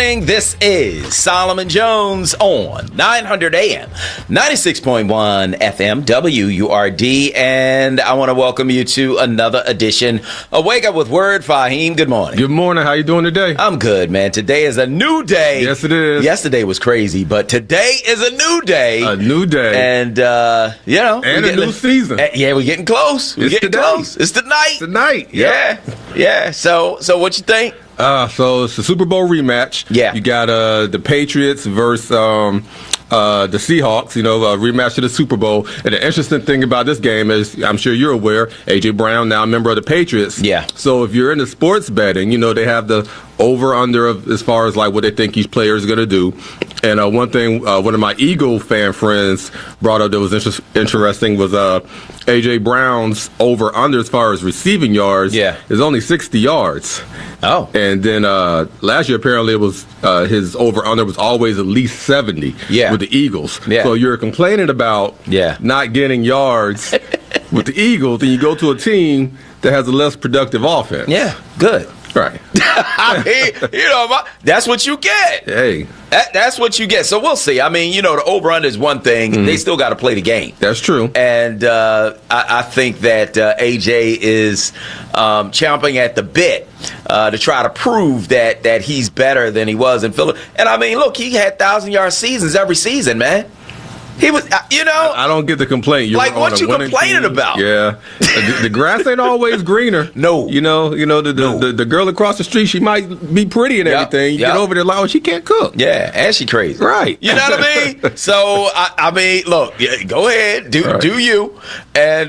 morning. This is Solomon Jones on 900 AM, 96.1 FM, WURD. And I want to welcome you to another edition of Wake Up with Word. Fahim, good morning. Good morning. How you doing today? I'm good, man. Today is a new day. Yes, it is. Yesterday was crazy, but today is a new day. A new day. And, you know. And a new season. Yeah, we're getting close. We're getting close. It's tonight. Tonight. Yeah. Yeah. So what you think? So it's the Super Bowl rematch. Yeah. You got the Patriots versus the Seahawks, a rematch to the Super Bowl. And the interesting thing about this game is, I'm sure you're aware, A.J. Brown, now a member of the Patriots. Yeah. So if you're into sports betting, they have the over-under of as far as like what they think each player is going to do. And one thing one of my Eagle fan friends brought up that was interesting was A.J. Brown's over-under as far as receiving yards is only 60 yards. Oh. And then last year, apparently, it was his over-under was always at least 70 with the Eagles. Yeah. So you're complaining about not getting yards with the Eagles, then you go to a team that has a less productive offense. Yeah, good. Right. I mean, that's what you get. Hey. That's what you get. So we'll see. I mean, the over-under is one thing. Mm-hmm. They still got to play the game. That's true. And I think that A.J. is chomping at the bit to try to prove that he's better than he was in Philly. And, I mean, look, he had 1,000-yard seasons every season, man. He was, I don't get the complaint. You're like, what you complaining about? Yeah. The grass ain't always greener. No. The girl across the street, she might be pretty and everything. You get over there like, she can't cook. Yeah, and she crazy. Right. You know what I mean? So, I mean, look, go ahead. Do you. And